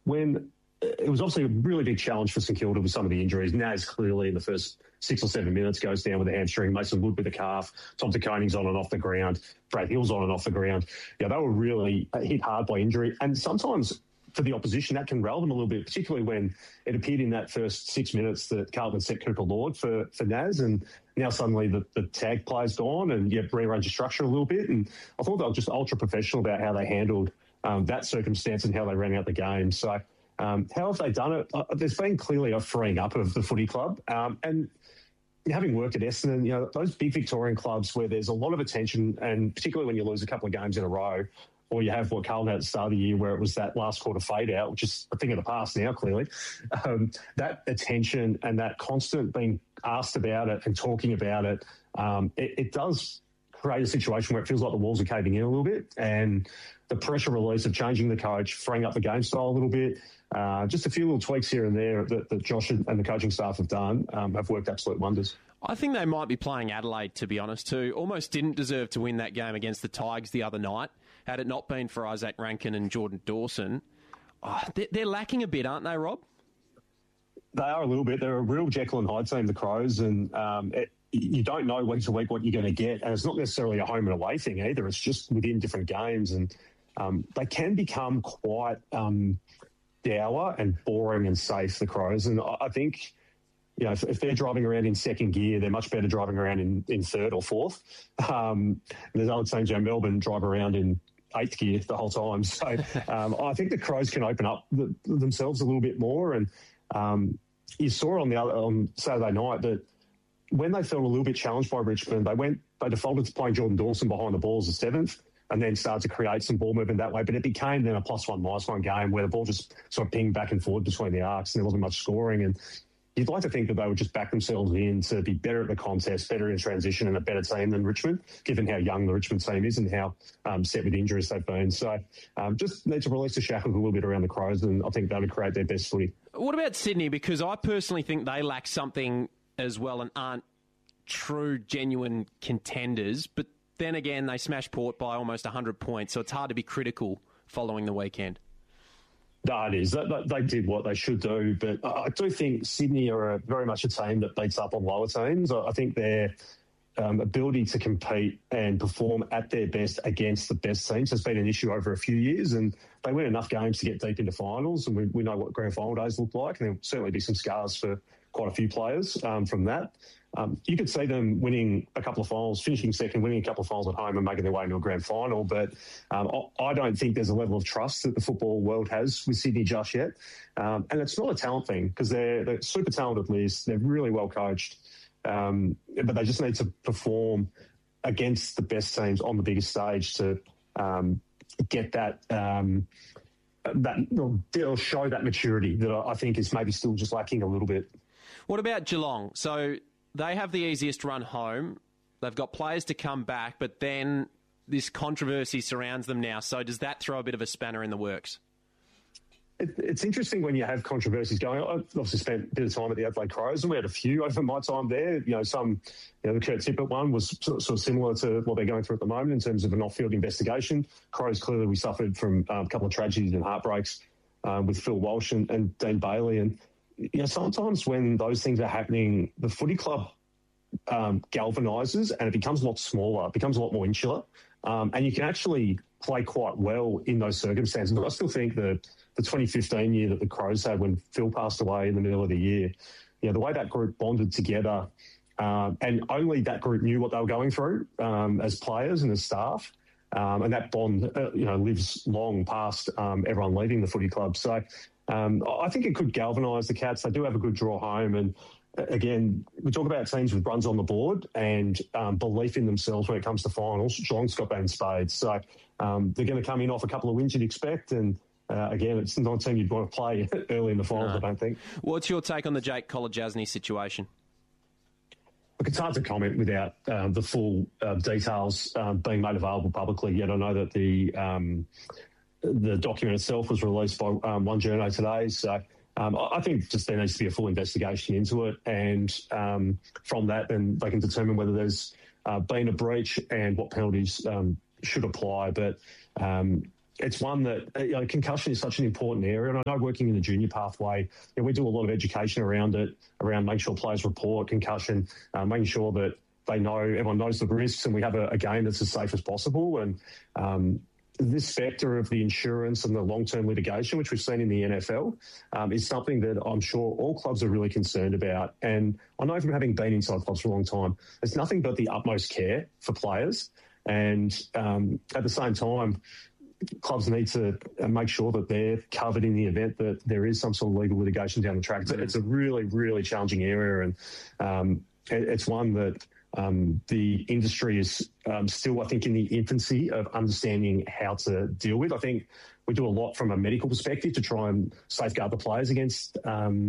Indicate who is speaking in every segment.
Speaker 1: when it was obviously a really big challenge for St Kilda with some of the injuries. Naz clearly in the first 6 or 7 minutes goes down with a hamstring. Mason Wood with a calf. Tom Koning's on and off the ground. Brad Hill's on and off the ground. Yeah, they were really hit hard by injury. And sometimes for the opposition, that can rattle them a little bit, particularly when it appeared in that first 6 minutes that Carlton set Cooper Lord for Naz, and now suddenly the tag play's gone and you rearrange the structure a little bit. And I thought they were just ultra professional about how they handled that circumstance and how they ran out the game. So how have they done it? There's been clearly a freeing up of the footy club. And having worked at Essendon, those big Victorian clubs where there's a lot of attention, and particularly when you lose a couple of games in a row, or you have what Carlton had at the start of the year where it was that last quarter fade out, which is a thing of the past now, clearly. That attention and that constant being asked about it and talking about it, it does create a situation where it feels like the walls are caving in a little bit, and the pressure release of changing the coach, freeing up the game style a little bit, just a few little tweaks here and there that Josh and the coaching staff have done have worked absolute wonders.
Speaker 2: I think they might be playing Adelaide, to be honest, too. Almost didn't deserve to win that game against the Tigers the other night, had it not been for Isaac Rankin and Jordan Dawson. They're lacking a bit, aren't they, Rob?
Speaker 1: They are a little bit. They're a real Jekyll and Hyde team, the Crows, and you don't know week to week what you're going to get, and it's not necessarily a home and away thing either. It's just within different games, and they can become quite dour and boring and safe, the Crows. And I think, if they're driving around in second gear, they're much better driving around in third or fourth. There's old St. Joe Melbourne drive around in eighth gear the whole time. So I think the Crows can open up themselves a little bit more. And you saw on Saturday night that when they felt a little bit challenged by Richmond, they defaulted to playing Jordan Dawson behind the ball as a seventh, and then started to create some ball movement that way. But it became then a +1, -1 game where the ball just sort of pinged back and forward between the arcs and there wasn't much scoring. And you'd like to think that they would just back themselves in to be better at the contest, better in transition, and a better team than Richmond, given how young the Richmond team is and how set with injuries they've been. So just need to release the shackles a little bit around the Crows, and I think that would create their best footy.
Speaker 2: What about Sydney? Because I personally think they lack something as well and aren't true, genuine contenders. But then again, they smashed Port by almost 100 points, so it's hard to be critical following the weekend.
Speaker 1: No, it is. They did what they should do, but I do think Sydney are very much a team that beats up on lower teams. I think their ability to compete and perform at their best against the best teams has been an issue over a few years, and they win enough games to get deep into finals, and we know what grand final days look like, and there'll certainly be some scars for quite a few players from that. You could see them winning a couple of finals, finishing second, winning a couple of finals at home and making their way into a grand final. But I don't think there's a level of trust that the football world has with Sydney just yet. And it's not a talent thing, because they're super talented list. They're really well coached. But they just need to perform against the best teams on the biggest stage to get that they'll show that maturity that I think is maybe still just lacking a little bit.
Speaker 2: What about Geelong? So they have the easiest run home. They've got players to come back, but then this controversy surrounds them now. So does that throw a bit of a spanner in the works?
Speaker 1: It's interesting when you have controversies going. I've obviously spent a bit of time at the Adelaide Crows, and we had a few over my time there. The Kurt Tippett one was sort of similar to what they're going through at the moment in terms of an off-field investigation. Crows, clearly we suffered from a couple of tragedies and heartbreaks with Phil Walsh and Dean Bailey. And sometimes when those things are happening, the footy club galvanises and it becomes a lot smaller, it becomes a lot more insular, and you can actually play quite well in those circumstances. But I still think the 2015 year that the Crows had when Phil passed away in the middle of the year, the way that group bonded together, and only that group knew what they were going through as players and as staff, and that bond lives long past everyone leaving the footy club. So I think it could galvanise the Cats. They do have a good draw home, and again, we talk about teams with runs on the board and belief in themselves when it comes to finals. Geelong's got that in spades. So they're going to come in off a couple of wins you'd expect, and again, it's not a team you'd want to play early in the finals, no. I don't think.
Speaker 2: What's your take on the Jake Kolodjasny situation?
Speaker 1: Look, it's hard to comment without the full details being made available publicly. Yet I know that the document itself was released by One Journo today. So I think just there needs to be a full investigation into it. And from that, then they can determine whether there's been a breach and what penalties should apply. But it's one that concussion is such an important area. And I know working in the junior pathway, we do a lot of education around it, around making sure players report concussion, making sure that they know, everyone knows the risks, and we have a game that's as safe as possible. And this spectre of the insurance and the long-term litigation, which we've seen in the NFL, is something that I'm sure all clubs are really concerned about. And I know from having been inside clubs for a long time, there's nothing but the utmost care for players. And at the same time, clubs need to make sure that they're covered in the event that there is some sort of legal litigation down the track. It's a really, really challenging area, and it's one that the industry is still, I think, in the infancy of understanding how to deal with. I think we do a lot from a medical perspective to try and safeguard the players against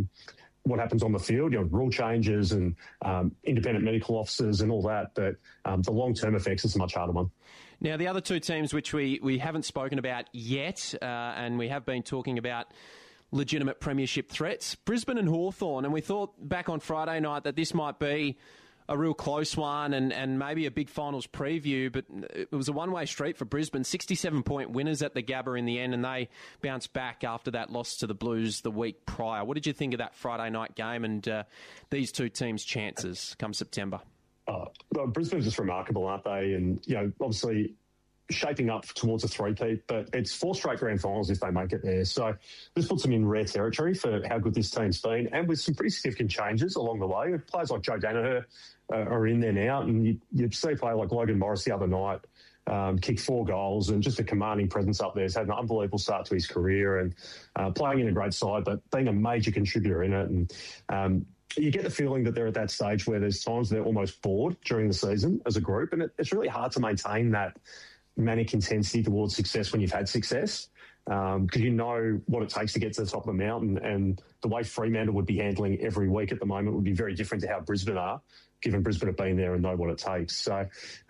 Speaker 1: what happens on the field, rule changes and independent medical officers and all that. But the long-term effects is a much harder one.
Speaker 2: Now, the other two teams which we haven't spoken about yet, and we have been talking about legitimate premiership threats, Brisbane and Hawthorn. And we thought back on Friday night that this might be a real close one and maybe a big finals preview, but it was a one-way street for Brisbane. 67-point winners at the Gabba in the end, and they bounced back after that loss to the Blues the week prior. What did you think of that Friday night game and these two teams' chances come September?
Speaker 1: Brisbane's just remarkable, aren't they? And, obviously shaping up towards a three-peat, but it's 4 straight grand finals if they make it there. So this puts them in rare territory for how good this team's been, and with some pretty significant changes along the way. Players like Joe Danaher are in there now, and you see a player like Logan Morris the other night kick 4 goals, and just a commanding presence up there. He's had an unbelievable start to his career, and playing in a great side, but being a major contributor in it. And you get the feeling that they're at that stage where there's times they're almost bored during the season as a group, and it's really hard to maintain that manic intensity towards success when you've had success, because you know what it takes to get to the top of the mountain, and the way Fremantle would be handling every week at the moment would be very different to how Brisbane are, given Brisbane have been there and know what it takes. So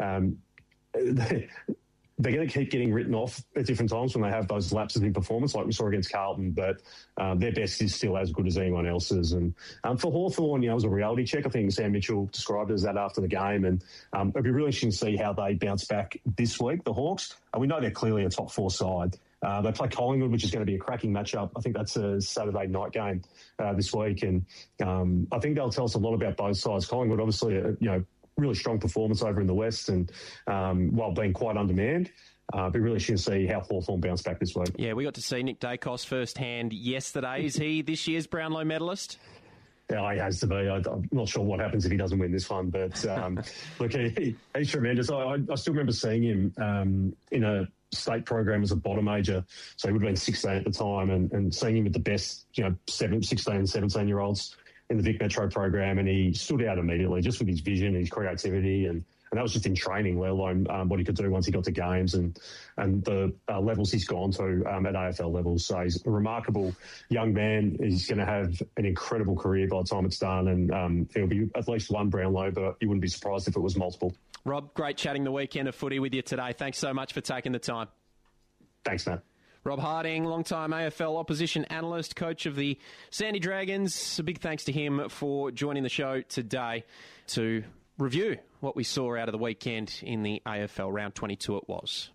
Speaker 1: they're going to keep getting written off at different times when they have those lapses in performance, like we saw against Carlton, but their best is still as good as anyone else's. And for Hawthorn, it was a reality check. I think Sam Mitchell described it as that after the game, and it'd be really interesting to see how they bounce back this week, the Hawks. We know they're clearly a top 4 side. They play Collingwood, which is going to be a cracking matchup. I think that's a Saturday night game this week, and I think they'll tell us a lot about both sides. Collingwood, obviously, really strong performance over in the West, and while being quite undermanned. Be really interesting to see how Hawthorn bounce back this week.
Speaker 2: Yeah, we got to see Nick Dacos firsthand yesterday. Is he this year's Brownlow medalist?
Speaker 1: Yeah, he has to be. I'm not sure what happens if he doesn't win this one, but look, he's tremendous. I still remember seeing him in a state program as a bottom major, so he would have been 16 at the time, and seeing him with the best, 16, 17-year-olds in the Vic Metro program, and he stood out immediately just with his vision, his creativity, and that was just in training, let alone what he could do once he got to games and the levels he's gone to at AFL levels. So he's a remarkable young man. He's going to have an incredible career by the time it's done, and there'll be at least one Brownlow, but you wouldn't be surprised if it was multiple.
Speaker 2: Rob, great chatting the weekend of footy with you today. Thanks so much for taking the time.
Speaker 1: Thanks, Matt.
Speaker 2: Rob Harding, long-time AFL opposition analyst, coach of the Sandy Dragons. A big thanks to him for joining the show today to review what we saw out of the weekend in the AFL. Round 22 it was.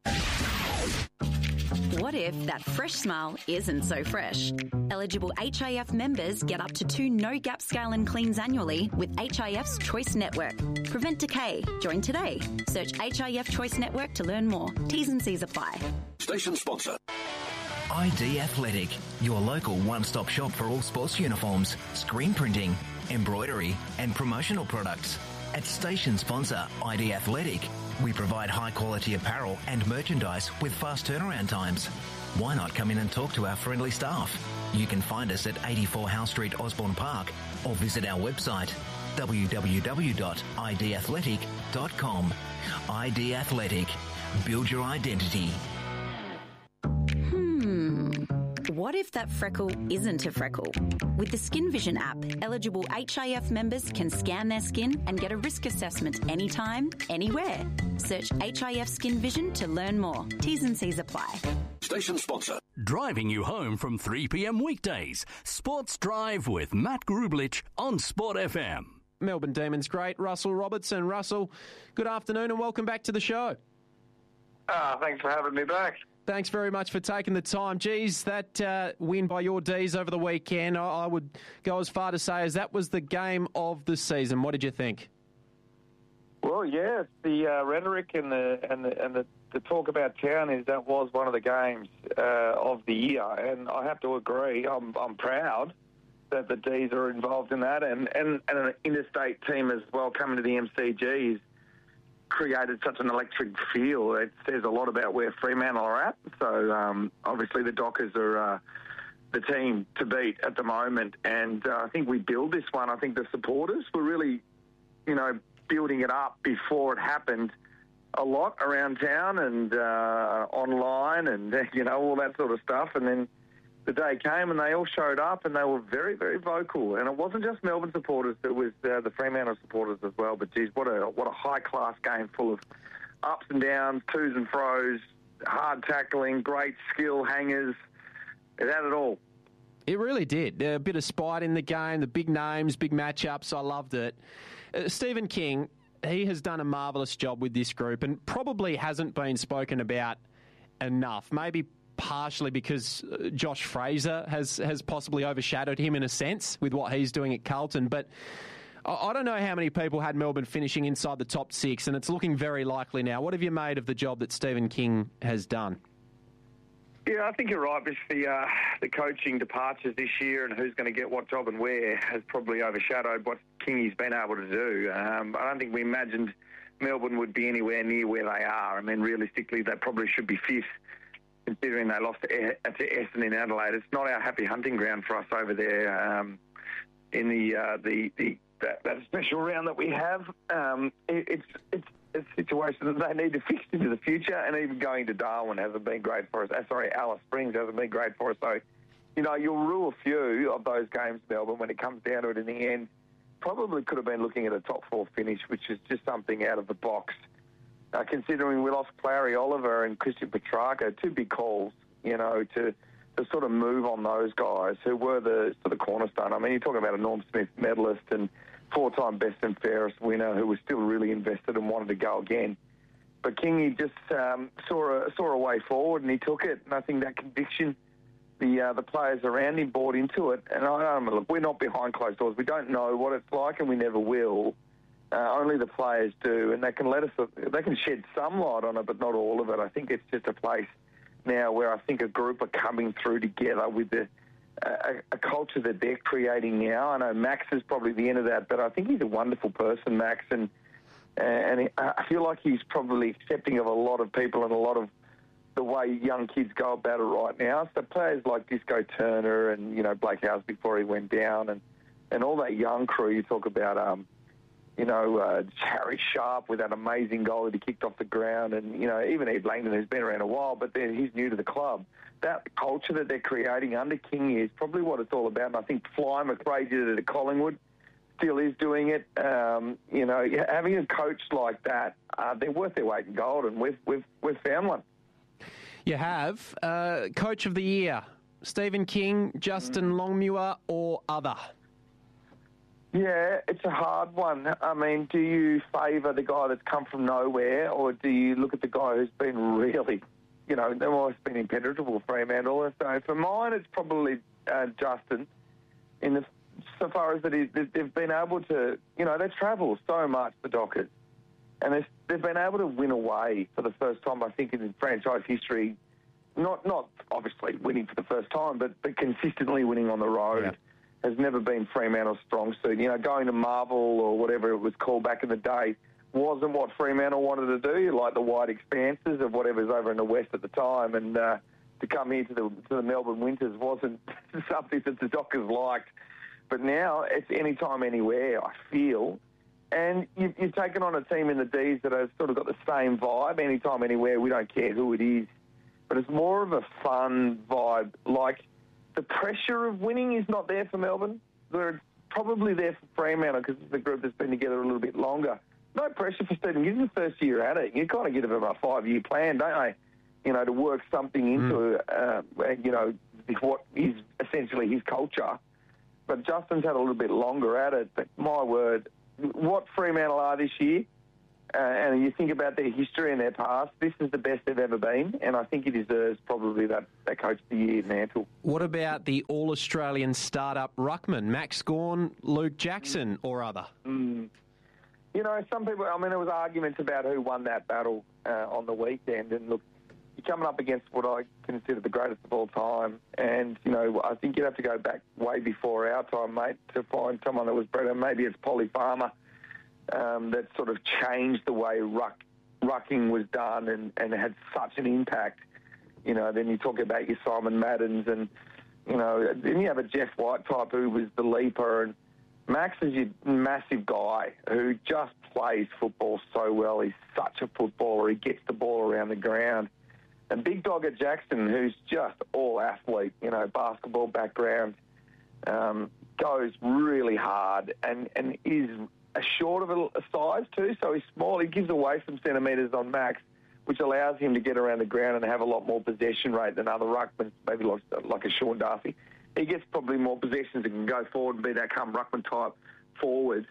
Speaker 3: What if that fresh smile isn't so fresh? Eligible HIF members get up to 2 no-gap scale and cleans annually with HIF's Choice Network. Prevent decay. Join today. Search HIF Choice Network to learn more. T's and C's apply.
Speaker 4: Station sponsor.
Speaker 5: ID Athletic, your local one-stop shop for all sports uniforms, screen printing, embroidery and promotional products. At station sponsor ID Athletic, we provide high-quality apparel and merchandise with fast turnaround times. Why not come in and talk to our friendly staff? You can find us at 84 Howe Street, Osborne Park, or visit our website www.idathletic.com. ID Athletic. Build your identity.
Speaker 3: What if that freckle isn't a freckle? With the Skin Vision app, eligible HIF members can scan their skin and get a risk assessment anytime, anywhere. Search HIF Skin Vision to learn more. T's and C's apply.
Speaker 4: Station sponsor.
Speaker 6: Driving you home from 3 p.m. weekdays. Sports Drive with Matt Grublich on Sport FM.
Speaker 2: Melbourne Demons great Russell Robertson. Russell, good afternoon and welcome back to the show.
Speaker 7: Thanks for having me back.
Speaker 2: Thanks very much for taking the time. Geez, that win by your D's over the weekend, I would go as far to say as that was the game of the season. What did you think?
Speaker 7: Well, yeah, the rhetoric and the talk about town is that was one of the games of the year, and I have to agree. I'm proud that the D's are involved in that, and an interstate team as well coming to the MCG's created such an electric feel. It says a lot about where Fremantle are at. So obviously the Dockers are the team to beat at the moment, and I think we build this one. I think the supporters were really, building it up before it happened a lot around town and online and, all that sort of stuff. And then the day came and they all showed up and they were very, very vocal. And it wasn't just Melbourne supporters, it was the Fremantle supporters as well. But, geez, what a high-class game full of ups and downs, twos and fros, hard tackling, great skill, hangers. It had it all.
Speaker 2: It really did. A bit of spite in the game, the big names, big matchups. I loved it. Stephen King, he has done a marvellous job with this group and probably hasn't been spoken about enough. Maybe partially because Josh Fraser has possibly overshadowed him in a sense with what he's doing at Carlton. But I don't know how many people had Melbourne finishing inside the top 6, and it's looking very likely now. What have you made of the job that Stephen King has done?
Speaker 7: Yeah, I think you're right. With the coaching departures this year and who's going to get what job and where has probably overshadowed what Kingy's been able to do. I don't think we imagined Melbourne would be anywhere near where they are. I mean, realistically, they probably should be 5th, considering they lost to Essendon in Adelaide. It's not our happy hunting ground for us over there in that special round that we have. It's a situation that they need to fix into the future, and even going to Darwin hasn't been great for us. Alice Springs hasn't been great for us. So, you'll rule a few of those games, Melbourne, when it comes down to it in the end. Probably could have been looking at a top 4 finish, which is just something out of the box. Considering we lost Clary Oliver and Christian Petrarca, 2 big calls, to sort of move on those guys who were the sort of cornerstone. I mean, you're talking about a Norm Smith medalist and 4-time best and fairest winner who was still really invested and wanted to go again. But Kingy just saw a way forward and he took it. And I think that conviction, the players around him bought into it. And look, we're not behind closed doors. We don't know what it's like, and we never will. Only the players do, and they can shed some light on it, but not all of it. I think it's just a place now where I think a group are coming through together with a culture that they're creating now. I know Max is probably the end of that, but I think he's a wonderful person, Max, and I feel like he's probably accepting of a lot of people and a lot of the way young kids go about it right now. So players like Disco Turner and, Blake Howes before he went down and all that young crew you talk about, Harry Sharp with that amazing goal that he kicked off the ground, and, even Ed Langdon, who's been around a while, but he's new to the club. That culture that they're creating under King is probably what it's all about, and I think Fly McRae did it at Collingwood, still is doing it. Having a coach like that, they're worth their weight in gold, and we've found one.
Speaker 2: You have. Coach of the Year, Stephen King, Justin Longmuir, or other?
Speaker 7: Yeah, it's a hard one. I mean, do you favour the guy that's come from nowhere, or do you look at the guy who's been really, they've always been impenetrable, Fremantle? So for mine, it's probably Justin, so far as that they've been able to, they travel so much, the Dockers, and they've been able to win away for the first time, I think, in franchise history. Not obviously winning for the first time, but consistently winning on the road. Yeah. Has never been Fremantle's strong suit. Going to Marvel or whatever it was called back in the day wasn't what Fremantle wanted to do, like the wide expanses of whatever's over in the West at the time. And to come here to the Melbourne Winters wasn't something that the Dockers liked. But now it's anytime, anywhere, I feel. And you've taken on a team in the Ds that has sort of got the same vibe, anytime, anywhere, we don't care who it is. But it's more of a fun vibe, like... The pressure of winning is not there for Melbourne. They're probably there for Fremantle because it's the group that's been together a little bit longer. No pressure for Stephen. He's the first year at it. You kind of give him a 5-year plan, don't they? To work something into, what is essentially his culture. But Justin's had a little bit longer at it. But my word, what Fremantle are this year, and you think about their history and their past, this is the best they've ever been, and I think he deserves probably that Coach of the Year mantle.
Speaker 2: What about the All-Australian startup ruckman, Max Gawn, Luke Jackson, or other?
Speaker 7: You know, some people, I mean, there was arguments about who won that battle on the weekend, and look, you're coming up against what I consider the greatest of all time, and, you know, I think you'd have to go back way before our time, mate, to find someone that was better. Maybe it's Polly Farmer. That sort of changed the way rucking was done and had such an impact. You know, then you talk about your Simon Maddens and, you know, then you have a Jeff White type who was the leaper, and Max is your massive guy who just plays football so well. He's such a footballer. He gets the ball around the ground. And Big Dogger Jackson, who's just all athlete, you know, basketball background, goes really hard and is short of a size too, so he's small. He gives away some centimetres on Max, which allows him to get around the ground and have a lot more possession rate than other ruckmen, maybe like a Sean Darcy. He gets probably more possessions and can go forward and be that ruckman type forward.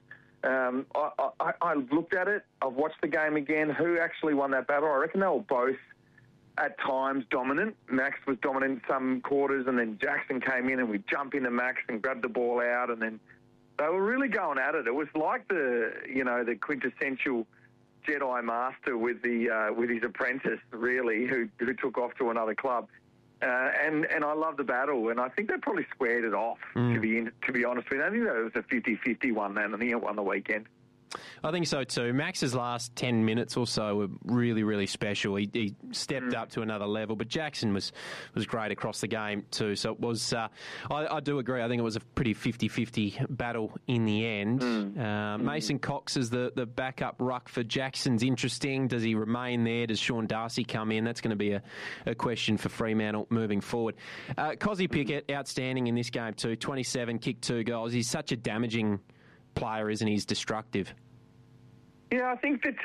Speaker 7: I looked at it. I've watched the game again. Who actually won that battle? I reckon they were both at times dominant. Max was dominant in some quarters, and then Jackson came in and we jump into Max and grab the ball out, and then they were really going at it. It was like the quintessential Jedi Master with his apprentice, really, who took off to another club. And I love the battle, and I think they probably squared it off, to be honest with you. I think that was a 50-50 one then, and he won the weekend.
Speaker 2: I think so too. Max's last 10 minutes or so were really, really special. He stepped up to another level, but Jackson was great across the game too. So it was, I do agree, I think it was a pretty 50-50 battle in the end. Mason Cox is the backup ruck for Jackson's interesting. Does he remain there? Does Sean Darcy come in? That's going to be a question for Fremantle moving forward. Cozzy Pickett, outstanding in this game too. 27, kicked 2 goals. He's such a damaging player, isn't he? He's destructive.
Speaker 7: Yeah, I think that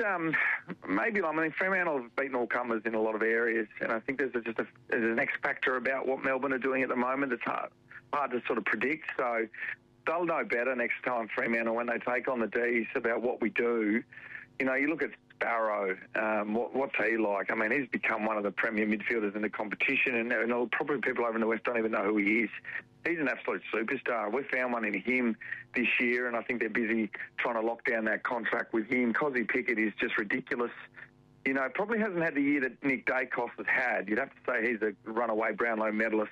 Speaker 7: Fremantle have beaten all comers in a lot of areas, and I think there's an X factor about what Melbourne are doing at the moment. It's hard to sort of predict, so they'll know better next time, Fremantle, when they take on the D's about what we do. You know, you look at Sparrow, what's he like? I mean, he's become one of the premier midfielders in the competition, and probably people over in the West don't even know who he is. He's an absolute superstar. We've found one in him this year, and I think they're busy trying to lock down that contract with him. Cozzy Pickett is just ridiculous. You know, probably hasn't had the year that Nick Dacos has had. You'd have to say he's a runaway Brownlow medalist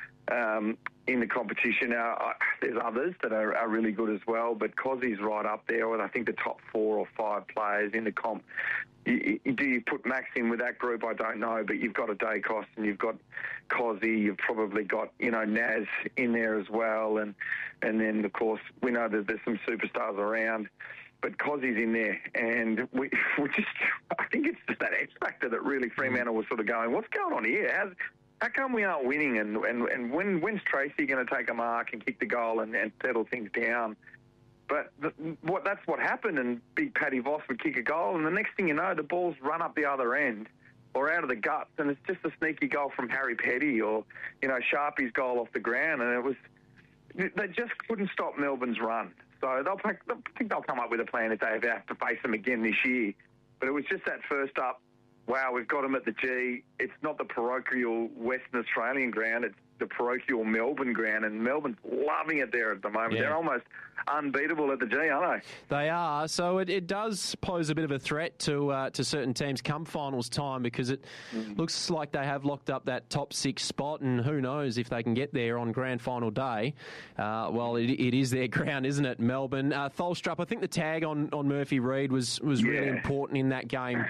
Speaker 7: in the competition. Now, there's others that are really good as well, but Cozzy's right up there with, I think, the top 4 or 5 players in the comp. Do you put Max in with that group? I don't know, but you've got a Dacos and you've got Cozzy. You've probably got, you know, Naz in there as well, and then of course we know that there's some superstars around, but Cozzy's in there, and we just, I think it's just that X factor that really Fremantle was sort of going, what's going on here? How come we aren't winning? And when's Tracy going to take a mark and kick the goal and settle things down? But that's what happened, and Big Paddy Voss would kick a goal, and the next thing you know, the ball's run up the other end or out of the guts, and it's just a sneaky goal from Harry Petty or, you know, Sharpie's goal off the ground, and they just couldn't stop Melbourne's run. So I think they'll come up with a plan if they have to face them again this year. But it was just that first up, wow, we've got them at the G. It's not the parochial Western Australian ground, it's the parochial Melbourne ground, and Melbourne's loving it there at the moment. Yeah. They're almost unbeatable at the G, aren't they?
Speaker 2: They are. So it does pose a bit of a threat to certain teams come finals time, because it looks like they have locked up that top 6 spot, and who knows if they can get there on grand final day. Well, it is their ground, isn't it, Melbourne? Tholstrup, I think the tag on Murphy Reid was really important in that game.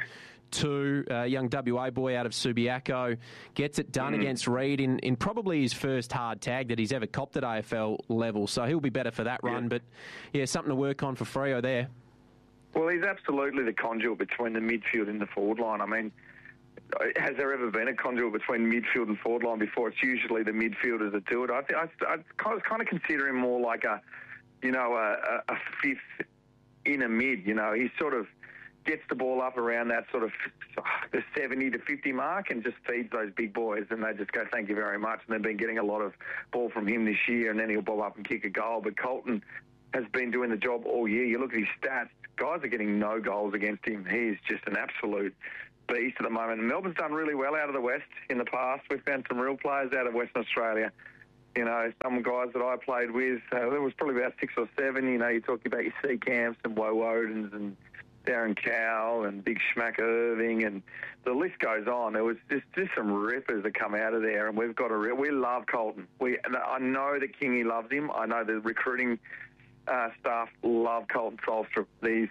Speaker 2: Young WA boy out of Subiaco gets it done against Reid in probably his first hard tag that he's ever copped at AFL level, so he'll be better for that run. But yeah, something to work on for Freo there.
Speaker 7: Well, he's absolutely the conduit between the midfield and the forward line. I mean, has there ever been a conduit between midfield and forward line before? It's usually the midfielders that do it. I was kind of considering more like a fifth in a mid. You know, he sort of gets the ball up around that sort of the 70 to 50 mark and just feeds those big boys, and they just go, thank you very much. And they've been getting a lot of ball from him this year, and then he'll bob up and kick a goal. But Colton has been doing the job all year. You look at his stats, Guys are getting no goals against him. He's just an absolute beast at the moment. Melbourne's done really well out of the West in the past. We've found some real players out of Western Australia. You know, some guys that I played with, there was probably about 6 or 7. You know, you're talking about your C Camps and Woe Odins and Darren Cowell and Big Schmack Irving, and the list goes on. There was just some rippers that come out of there, and we've got we love Colton. I know that Kingy loves him. I know the recruiting staff love Colton Solstrup.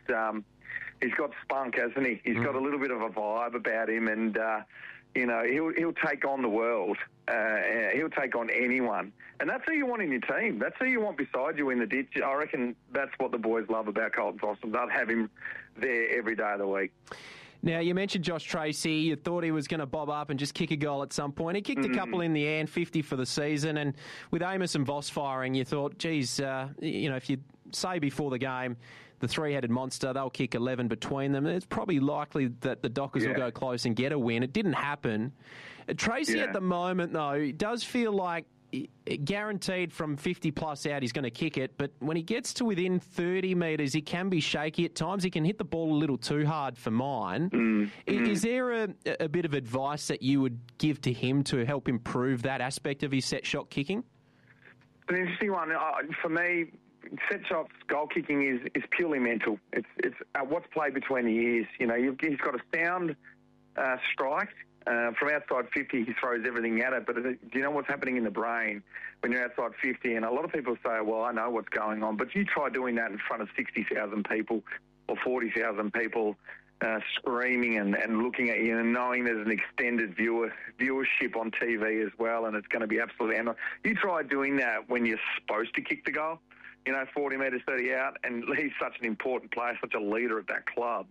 Speaker 7: He's got spunk, hasn't he? He's got a little bit of a vibe about him, and you know, he'll take on the world. He'll take on anyone. And that's who you want in your team. That's who you want beside you in the ditch. I reckon that's what the boys love about Colton Solstrup. They'll have him there every day of the week.
Speaker 2: Now, you mentioned Josh Tracy. You thought he was going to bob up and just kick a goal at some point. He kicked a couple in the end, 50 for the season. And with Amos and Voss firing, you thought, geez, you know, if you say before the game, the three-headed monster, they'll kick 11 between them. It's probably likely that the Dockers will go close and get a win. It didn't happen. Tracy at the moment, though, does feel like guaranteed from 50-plus out he's going to kick it, but when he gets to within 30 metres, he can be shaky at times. He can hit the ball a little too hard for mine. Is there a bit of advice that you would give to him to help improve that aspect of his set shot kicking?
Speaker 7: An interesting one. For me, set shots, goal kicking is purely mental. It's what's played between the ears. You know, he's got a sound strike. From outside 50, he throws everything at it. But do you know what's happening in the brain when you're outside 50? And a lot of people say, well, I know what's going on. But you try doing that in front of 60,000 people or 40,000 people screaming and looking at you and knowing there's an extended viewership on TV as well, and it's going to be absolutely endless. You try doing that when you're supposed to kick the goal. You know, 40 metres, 30 out, and he's such an important player, such a leader at that club.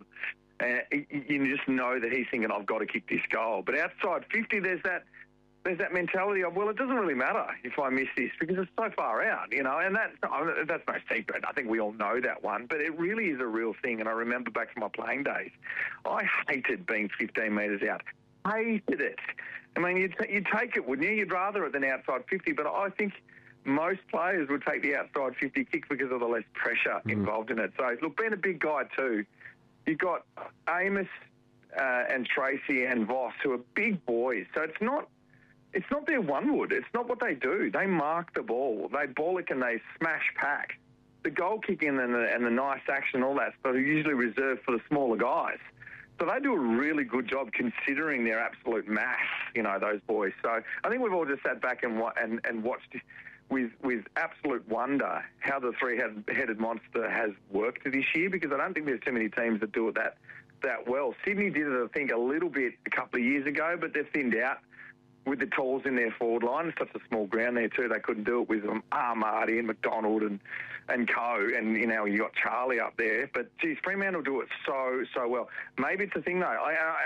Speaker 7: You just know that he's thinking, I've got to kick this goal. But outside 50, there's that mentality of, well, it doesn't really matter if I miss this because it's so far out, you know, and that's no secret. I think we all know that one, but it really is a real thing. And I remember back from my playing days, I hated being 15 metres out. Hated it. I mean, you'd take it, wouldn't you? You'd rather it than outside 50, but I think most players would take the outside 50 kick because of the less pressure involved in it. So, look, being a big guy too, you've got Amos and Tracy and Voss, who are big boys. So it's not their one wood. It's not what they do. They mark the ball. They bollock and they smash pack. The goal kicking and the nice action, all that stuff, are usually reserved for the smaller guys. So they do a really good job considering their absolute mass, you know, those boys. So I think we've all just sat back and watched with absolute wonder how the three-headed monster has worked this year, because I don't think there's too many teams that do it that well. Sydney did it, I think, a little bit a couple of years ago, but they've thinned out with the talls in their forward line. It's such a small ground there too. They couldn't do it with Marty and McDonald and co. And, you know, you got Charlie up there. But, geez, Fremantle do it so well. Maybe it's a thing, though.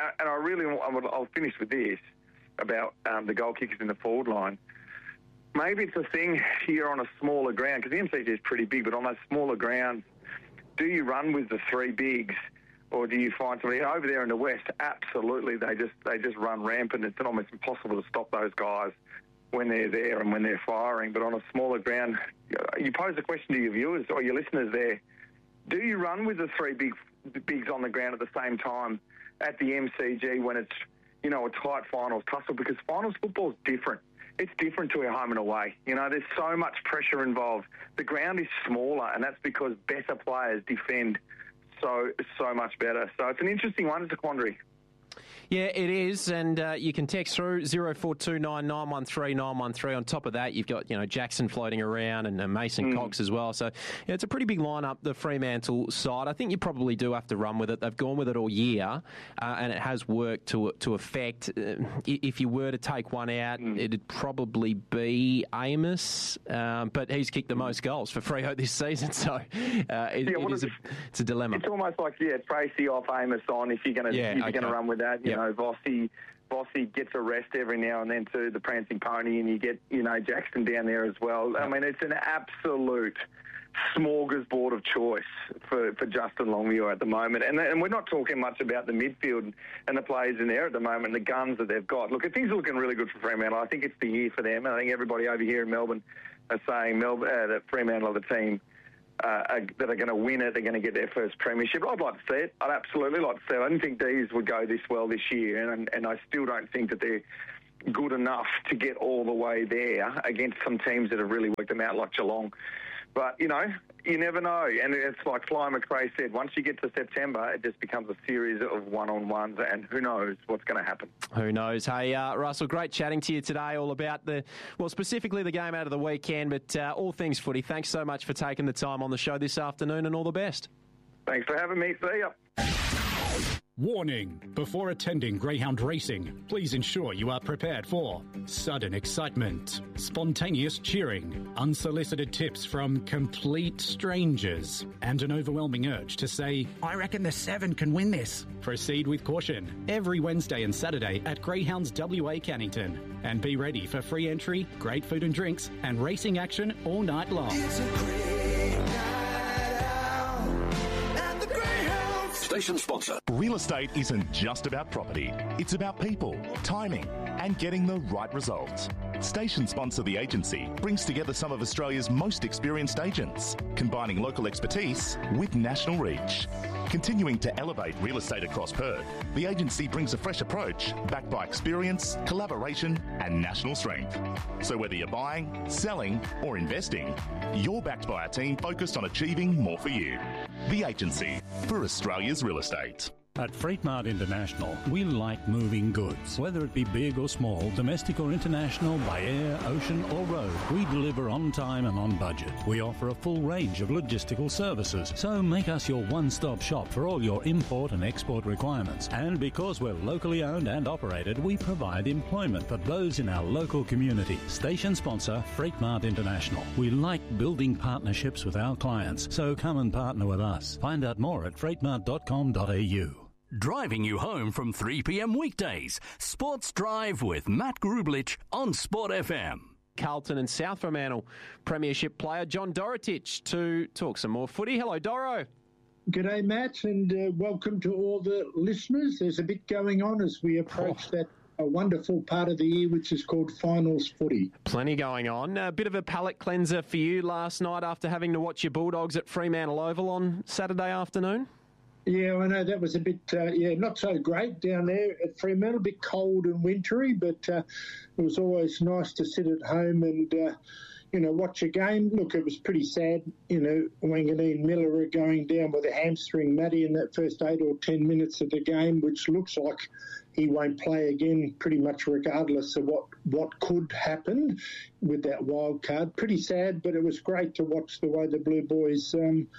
Speaker 7: I'll finish with this about the goal kickers in the forward line. Maybe it's a thing here on a smaller ground, because the MCG is pretty big, but on those smaller grounds, do you run with the three bigs, or do you find somebody over there in the West? Absolutely, they just run rampant. It's almost impossible to stop those guys when they're there and when they're firing. But on a smaller ground, you pose a question to your viewers or your listeners there: do you run with the three bigs on the ground at the same time at the MCG when it's, you know, a tight finals tussle? Because finals football's different. It's different to a home and away. You know, there's so much pressure involved. The ground is smaller, and that's because better players defend so much better. So it's an interesting one. It's a quandary.
Speaker 2: Yeah, it is, and you can text through 0429 913 913. On top of that, you've got, you know, Jackson floating around and Mason Cox as well. So yeah, it's a pretty big lineup, the Fremantle side. I think you probably do have to run with it. They've gone with it all year, and it has worked to effect. If you were to take one out, it'd probably be Amos, but he's kicked the most goals for Freo this season, so it's a dilemma.
Speaker 7: It's almost like, Tracy off, Amos on, if you're going to run with that. You know, Vossi gets a rest every now and then too, the prancing pony, and you get, you know, Jackson down there as well. I mean, it's an absolute smorgasbord of choice for Justin Longmuir at the moment. And we're not talking much about the midfield and the players in there at the moment, the guns that they've got. Look, things are looking really good for Fremantle. I think it's the year for them. I think everybody over here in Melbourne are saying that Fremantle are the team that are going to win it. They're going to get their first premiership. I'd like to see it. I'd absolutely like to see it. I didn't think D's would go this well this year, and I still don't think that they're good enough to get all the way there against some teams that have really worked them out, like Geelong. But, you know, you never know. And it's like Fly McRae said, once you get to September, it just becomes a series of one-on-ones, and who knows what's going to happen.
Speaker 2: Who knows? Hey, Russell, great chatting to you today all about specifically the game out of the weekend, but all things footy. Thanks so much for taking the time on the show this afternoon, and all the best.
Speaker 7: Thanks for having me. See ya.
Speaker 8: Warning! Before attending greyhound racing, please ensure you are prepared for sudden excitement, spontaneous cheering, unsolicited tips from complete strangers, and an overwhelming urge to say, "I reckon the 7 can win this." Proceed with caution every Wednesday and Saturday at Greyhounds WA Cannington. And be ready for free entry, great food and drinks, and racing action all night long.
Speaker 9: It's a great night out at the Greyhounds.
Speaker 4: Station sponsor.
Speaker 10: Real estate isn't just about property. It's about people, timing, and getting the right results. Station sponsor The Agency brings together some of Australia's most experienced agents, combining local expertise with national reach. Continuing to elevate real estate across Perth, The Agency brings a fresh approach backed by experience, collaboration, and national strength. So whether you're buying, selling, or investing, you're backed by a team focused on achieving more for you. The Agency, for Australia's real estate.
Speaker 8: At Freight Mart International, we like moving goods. Whether it be big or small, domestic or international, by air, ocean or road, we deliver on time and on budget. We offer a full range of logistical services, so make us your one-stop shop for all your import and export requirements. And because we're locally owned and operated, we provide employment for those in our local community. Station sponsor, Freight Mart International. We like building partnerships with our clients, so come and partner with us. Find out more at freightmart.com.au.
Speaker 6: Driving you home from 3 p.m. weekdays. Sports Drive with Matt Grublich on Sport FM.
Speaker 2: Carlton and South Fremantle Premiership player John Dorotich to talk some more footy. Hello, Doro.
Speaker 11: G'day, Matt, and welcome to all the listeners. There's a bit going on as we approach that a wonderful part of the year, which is called finals footy.
Speaker 2: Plenty going on. A bit of a palate cleanser for you last night after having to watch your Bulldogs at Fremantle Oval on Saturday afternoon.
Speaker 11: Yeah, I know that was a bit, not so great down there at Fremantle, a bit cold and wintry, but it was always nice to sit at home and, watch a game. Look, it was pretty sad, Wanganeen Miller going down with a hamstring, Matty, in that first 8 or 10 minutes of the game, which looks like he won't play again pretty much regardless of what could happen with that wild card. Pretty sad, but it was great to watch the way the Blue Boys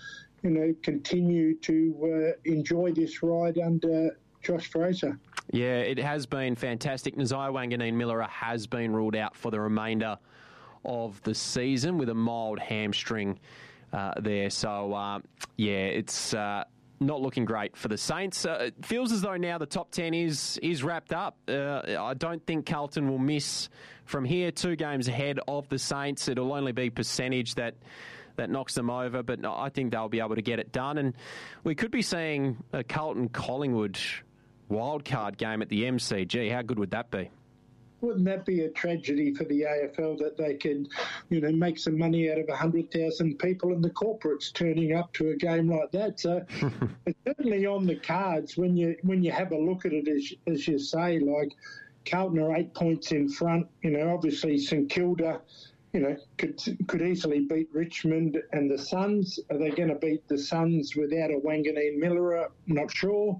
Speaker 11: continue to enjoy this ride under Josh Fraser.
Speaker 2: Yeah, it has been fantastic. Nasiah Wanganeen-Miller has been ruled out for the remainder of the season with a mild hamstring there. So, it's not looking great for the Saints. It feels as though now the top 10 is wrapped up. I don't think Carlton will miss from here. 2 games ahead of the Saints. It'll only be percentage that knocks them over, but I think they'll be able to get it done. And we could be seeing a Carlton-Collingwood wildcard game at the MCG. How good would that be?
Speaker 11: Wouldn't that be a tragedy for the AFL that they could, make some money out of 100,000 people and the corporates turning up to a game like that? So it's certainly on the cards when you have a look at it, as you say, like Carlton are 8 points in front. Obviously St Kilda, could easily beat Richmond and the Suns. Are they going to beat the Suns without a Wanganeen-Miller? Not sure.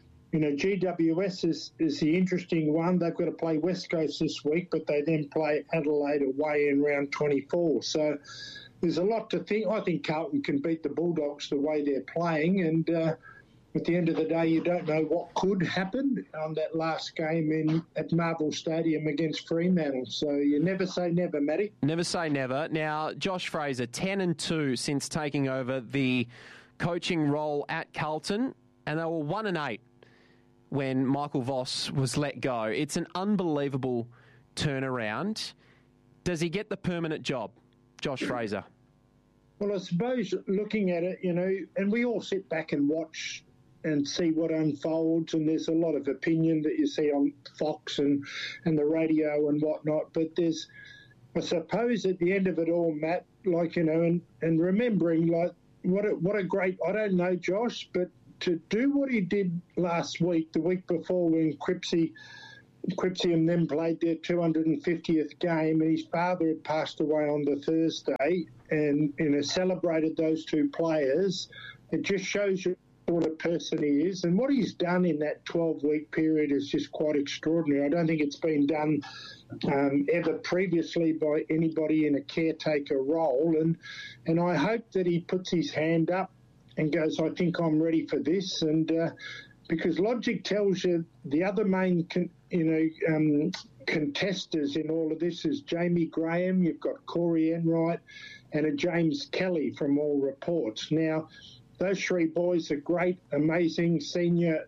Speaker 11: GWS is the interesting one. They've got to play West Coast this week, but they then play Adelaide away in round 24. So there's a lot to think. I think Carlton can beat the Bulldogs the way they're playing, and at the end of the day, you don't know what could happen on that last game at Marvel Stadium against Fremantle. So you never say never, Matty.
Speaker 2: Never say never. Now, Josh Fraser, 10-2 since taking over the coaching role at Carlton, and they were 1-8 when Michael Voss was let go. It's an unbelievable turnaround. Does he get the permanent job, Josh Fraser?
Speaker 11: Well, I suppose looking at it, and we all sit back and watch and see what unfolds, and there's a lot of opinion that you see on Fox and the radio and whatnot, but I suppose at the end of it all, Matt, and remembering, what a great, I don't know, Josh, but to do what he did last week, the week before when Cripsey and them played their 250th game, and his father had passed away on the Thursday, and celebrated those two players. It just shows you what a person he is, and what he's done in that 12-week period is just quite extraordinary. I don't think it's been done ever previously by anybody in a caretaker role, and I hope that he puts his hand up and goes, I think I'm ready for this, and because logic tells you the other main contesters in all of this is Jamie Graham, you've got Corey Enright, and a James Kelly from all reports. Now, those three boys are great, amazing senior,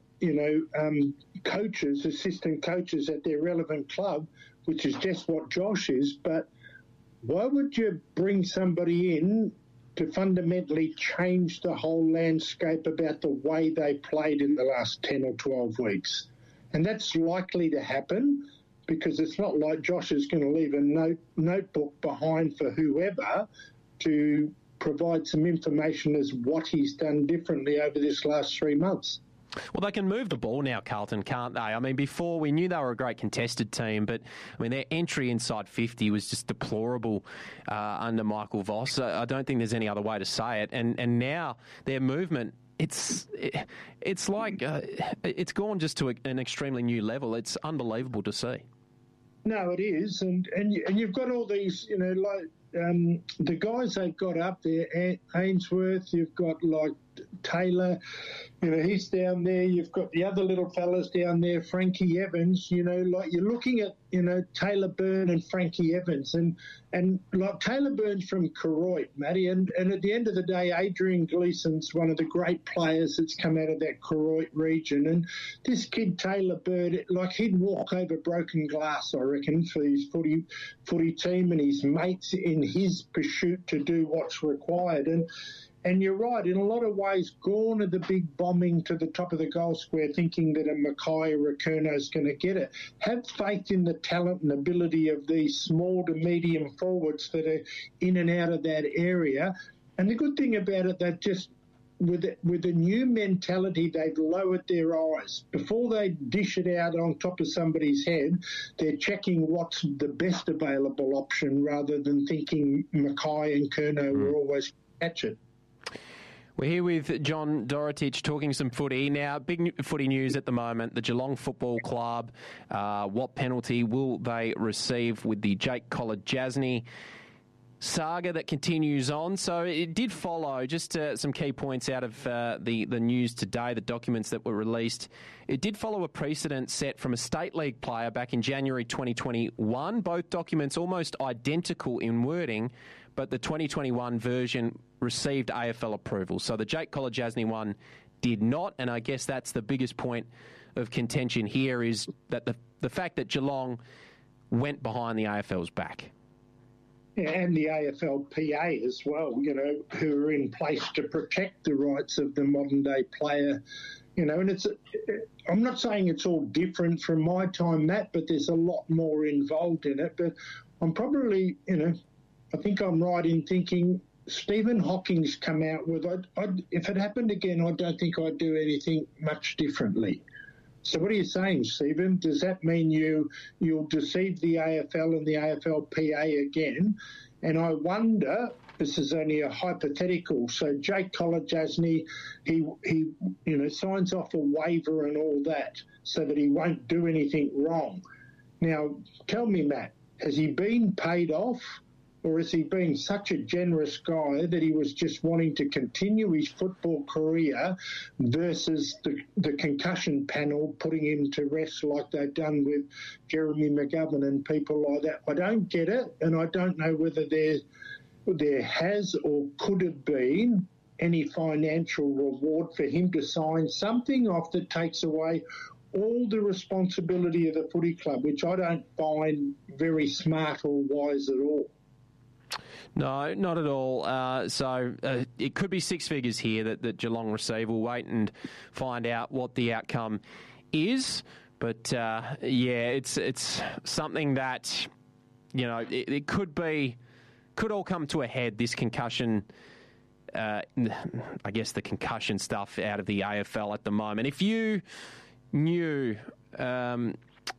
Speaker 11: coaches, assistant coaches at their relevant club, which is just what Josh is. But why would you bring somebody in to fundamentally change the whole landscape about the way they played in the last 10 or 12 weeks? And that's likely to happen because it's not like Josh is going to leave a notebook behind for whoever to provide some information as what he's done differently over this last 3 months.
Speaker 2: Well, they can move the ball now, Carlton, can't they? I mean, before we knew they were a great contested team, but I mean, their entry inside 50 was just deplorable under Michael Voss. I don't think there's any other way to say it. And now their movement, it's like it's gone just to an extremely new level. It's unbelievable to see.
Speaker 11: No, it is, and you've got all these, the guys they've got up there, Ainsworth, you've got like Taylor, he's down there. You've got the other little fellas down there, Frankie Evans, like you're looking at, Taylor Byrne and Frankie Evans and like Taylor Byrne's from Koroit, Matty, and at the end of the day, Adrian Gleeson's one of the great players that's come out of that Koroit region. And this kid, Taylor Byrne, like he'd walk over broken glass, I reckon, for his footy team and his mates in his pursuit to do what's required. And you're right, in a lot of ways, gone are the big bombing to the top of the goal square thinking that a Mackay or a Curno's going to get it. Have faith in the talent and ability of these small to medium forwards that are in and out of that area. And the good thing about it, they've just, with a new mentality, they've lowered their eyes. Before they dish it out on top of somebody's head, they're checking what's the best available option rather than thinking Mackay and Curnow will always catch it.
Speaker 2: We're here with John Dorotich talking some footy. Now, big footy news at the moment, the Geelong Football Club. What penalty will they receive with the Jake Collar-Jasny saga that continues on? So it did follow, just some key points out of the news today, the documents that were released. It did follow a precedent set from a State League player back in January 2021. Both documents almost identical in wording, but the 2021 version received AFL approval. So the Jake Collar-Jasny one did not, and I guess that's the biggest point of contention here is that the fact that Geelong went behind the AFL's back.
Speaker 11: Yeah, and the AFLPA as well, who are in place to protect the rights of the modern-day player. And I'm not saying it's all different from my time, Matt, but there's a lot more involved in it. But I'm probably, I think I'm right in thinking Stephen Hawking's come out with, if it happened again, I don't think I'd do anything much differently. So what are you saying, Stephen? Does that mean you'll deceive the AFL and the AFLPA again? And I wonder, this is only a hypothetical, so Jake Collar-Jasny, he signs off a waiver and all that so that he won't do anything wrong. Now, tell me, Matt, has he been paid off? Or has he been such a generous guy that he was just wanting to continue his football career versus the concussion panel putting him to rest like they've done with Jeremy McGovern and people like that? I don't get it, and I don't know whether there has or could have been any financial reward for him to sign something off that takes away all the responsibility of the footy club, which I don't find very smart or wise at all.
Speaker 2: No, not at all. So it could be six figures here that Geelong receive. We'll wait and find out what the outcome is. But, it's something that, it could all come to a head, this concussion I guess, the concussion stuff out of the AFL at the moment. If you knew, I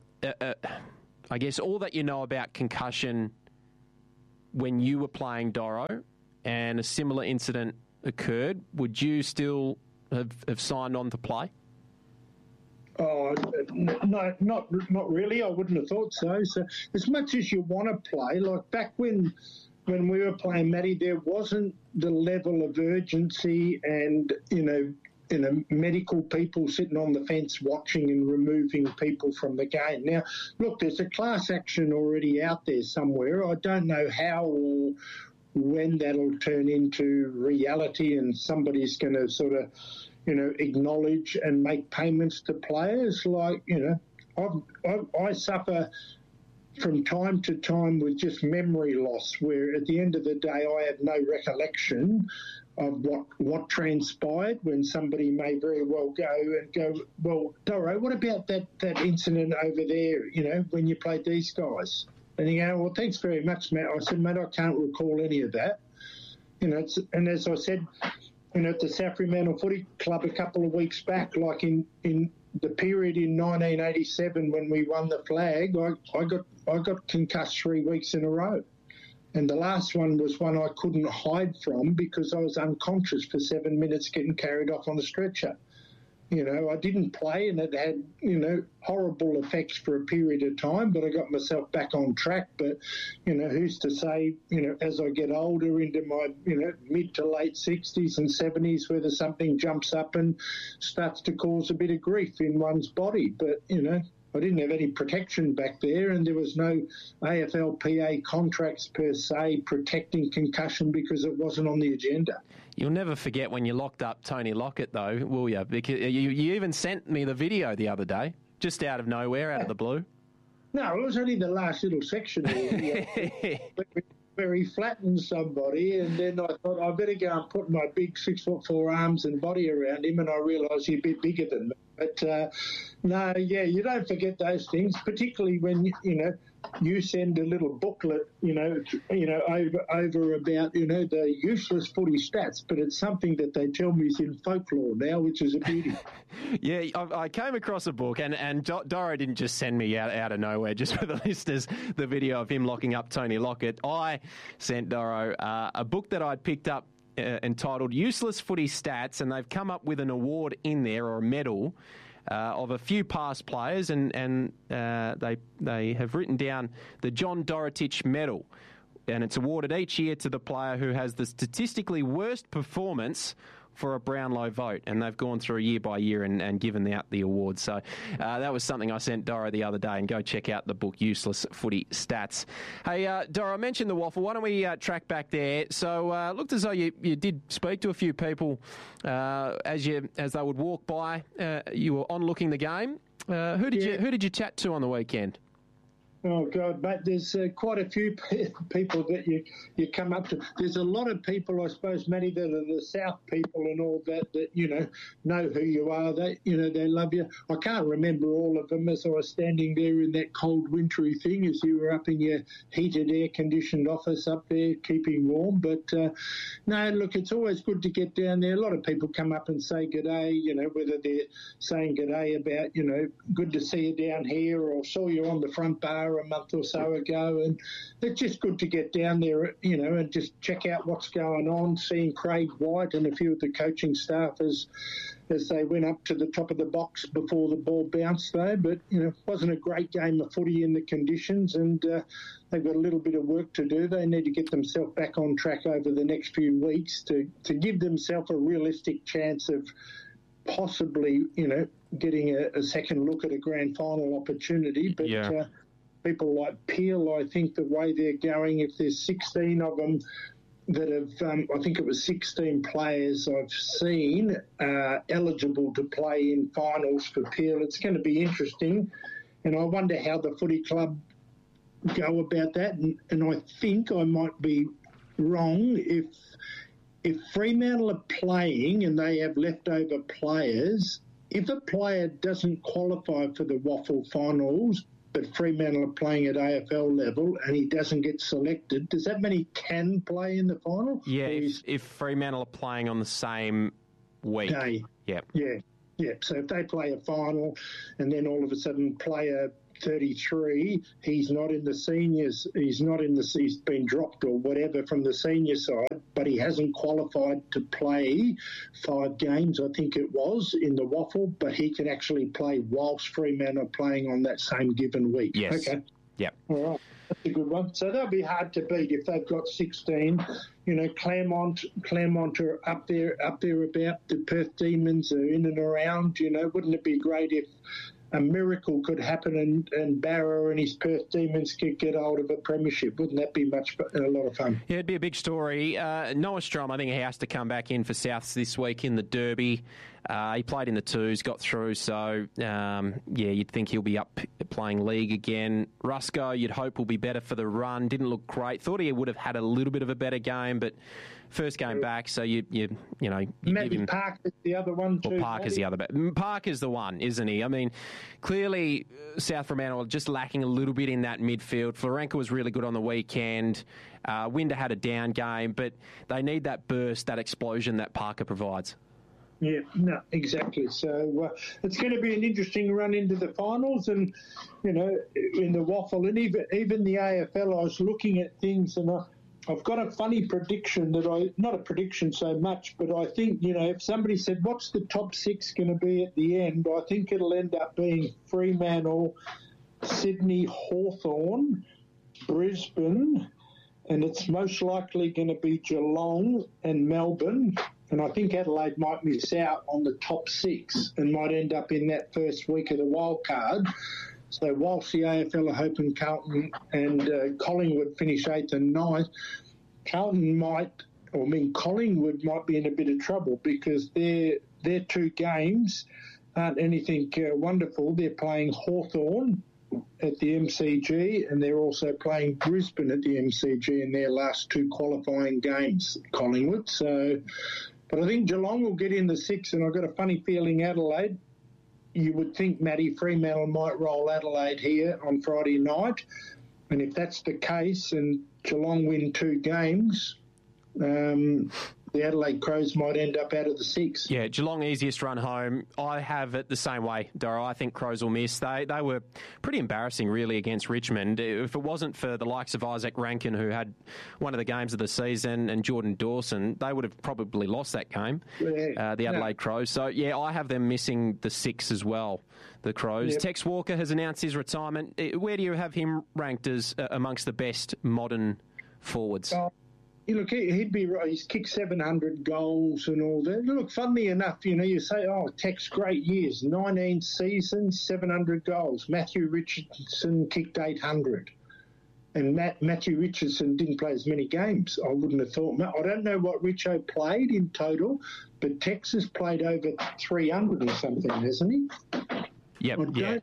Speaker 2: guess, all that you know about concussion when you were playing, Doro, and a similar incident occurred, would you still have signed on to play?
Speaker 11: Oh, no, not really. I wouldn't have thought so. So as much as you want to play, like back when we were playing, Matty, there wasn't the level of urgency and, medical people sitting on the fence watching and removing people from the game. Now, look, there's a class action already out there somewhere. I don't know how or when that'll turn into reality and somebody's going to sort of, acknowledge and make payments to players. Like, I suffer from time to time with just memory loss, where at the end of the day I have no recollection of what transpired, when somebody may very well go, well, Doro, what about that incident over there, when you played these guys? And you go, well, thanks very much, Matt. I said, mate, I can't recall any of that. And as I said, at the South Fremantle Footy Club a couple of weeks back, like in the period in 1987 when we won the flag, I got concussed 3 weeks in a row. And the last one was one I couldn't hide from because I was unconscious for 7 minutes getting carried off on a stretcher. I didn't play and it had, horrible effects for a period of time, but I got myself back on track. But, who's to say, as I get older into my, mid to late 60s and 70s, whether something jumps up and starts to cause a bit of grief in one's body. But, I didn't have any protection back there, and there was no AFLPA contracts per se protecting concussion because it wasn't on the agenda.
Speaker 2: You'll never forget when you locked up Tony Lockett, though, will you? Because you even sent me the video the other day, just out of nowhere, out of the blue.
Speaker 11: No, it was only the last little section where he flattened somebody, and then I thought I better go and put my big 6'4" arms and body around him, and I realised he's a bit bigger than me. But no, yeah, you don't forget those things, particularly when you send a little booklet, over about the useless footy stats, but it's something that they tell me is in folklore now, which is a beauty.
Speaker 2: Yeah, I came across a book, and Doro didn't just send me out of nowhere, just for the listeners, the video of him locking up Tony Lockett. I sent Doro a book that I'd picked up entitled Useless Footy Stats, and they've come up with an award in there, or a medal, of a few past players, and they have written down the John Dorotich Medal, and it's awarded each year to the player who has the statistically worst performance for a Brownlow vote, and they've gone through year by year and given out the award. So that was something I sent Doro the other day, and go check out the book Useless Footy Stats. Hey, Doro, I mentioned the waffle. Why don't we track back there? So it looked as though you did speak to a few people as they would walk by. You were onlooking the game. Who did you chat to on the weekend?
Speaker 11: Oh, God, mate, there's quite a few people that you come up to. There's a lot of people, I suppose, Matty, that are the South people and all that know who you are. They love you. I can't remember all of them as I was standing there in that cold, wintry thing as you were up in your heated, air-conditioned office up there keeping warm. But, no, look, it's always good to get down there. A lot of people come up and say good day, whether they're saying good day about, good to see you down here, or saw you on the front bar a month or so ago, and it's just good to get down there, and just check out what's going on. Seeing Craig White and a few of the coaching staff as they went up to the top of the box before the ball bounced, though. But it wasn't a great game of footy in the conditions, and they've got a little bit of work to do. They need to get themselves back on track over the next few weeks to give themselves a realistic chance of possibly, getting a second look at a grand final opportunity. But people like Peel, I think the way they're going, if there's 16 of them that have, I think it was 16 players I've seen eligible to play in finals for Peel, it's going to be interesting. And I wonder how the footy club go about that. And I think I might be wrong if Fremantle are playing and they have leftover players. If a player doesn't qualify for the Waffle finals, but Fremantle are playing at AFL level and he doesn't get selected, does that mean he can play in the final?
Speaker 2: Yeah, if Fremantle are playing on the same week.
Speaker 11: Day.
Speaker 2: Yep.
Speaker 11: Yeah. So if they play a final and then all of a sudden player 33, he's not in the seniors, he's been dropped or whatever from the senior side, but he hasn't qualified to play 5 games, I think it was, in the waffle, but he can actually play whilst Fremantle are playing on that same given week.
Speaker 2: Yes.
Speaker 11: Okay.
Speaker 2: Yep.
Speaker 11: All right. That's a good one. So they'll be hard to beat if they've got 16. You know, Claremont are up there about the Perth Demons are in and around. You know, wouldn't it be great if a miracle could happen and Barrow and his Perth Demons could get hold of a premiership? Wouldn't that be a lot of fun?
Speaker 2: Yeah, it'd be a big story. Noah Strom, I think he has to come back in for Souths this week in the Derby. He played in the twos, got through, so you'd think he'll be up playing league again. Rusco, you'd hope, will be better for the run. Didn't look great. Thought he would have had a little bit of a better game, but first game back, so you
Speaker 11: Matty
Speaker 2: give him.
Speaker 11: Parker's the other one too.
Speaker 2: Well, Parker's the other, but Parker's the one, isn't he? I mean, clearly South Fremantle are just lacking a little bit in that midfield. Florenka was really good on the weekend. Winder had a down game, but they need that burst, that explosion that Parker provides.
Speaker 11: Yeah, no, exactly. So it's going to be an interesting run into the finals, and you know, in the waffle, and even the AFL. I was looking at things, and I've got a funny prediction not a prediction so much, but I think, you know, if somebody said, what's the top 6 going to be at the end, I think it'll end up being Fremantle, Sydney, Hawthorn, Brisbane, and it's most likely going to be Geelong and Melbourne. And I think Adelaide might miss out on the top 6 and might end up in that first week of the wild card. So whilst the AFL are hoping Carlton and Collingwood finish 8th and 9th, Collingwood might be in a bit of trouble because their 2 games aren't anything wonderful. They're playing Hawthorn at the MCG, and they're also playing Brisbane at the MCG in their last 2 qualifying games, Collingwood. So, but I think Geelong will get in the 6, and I've got a funny feeling Adelaide. You would think Matty Fremantle might roll Adelaide here on Friday night. And if that's the case and Geelong win 2 games, the Adelaide Crows might end up out of the 6.
Speaker 2: Yeah, Geelong easiest run home. I have it the same way, Doro. I think Crows will miss. They were pretty embarrassing, really, against Richmond. If it wasn't for the likes of Isaac Rankin, who had one of the games of the season, and Jordan Dawson, they would have probably lost that game, the Adelaide Crows. So, yeah, I have them missing the 6 as well, the Crows. Yep. Tex Walker has announced his retirement. Where do you have him ranked as amongst the best modern forwards?
Speaker 11: Look, he'd be right. He's kicked 700 goals and all that. Look, funnily enough, you know, you say, Tex, great years, 19 seasons, 700 goals. Matthew Richardson kicked 800. And Matthew Richardson didn't play as many games, I wouldn't have thought. I don't know what Richo played in total, but Tex has played over 300 or something, hasn't he?
Speaker 2: Yep,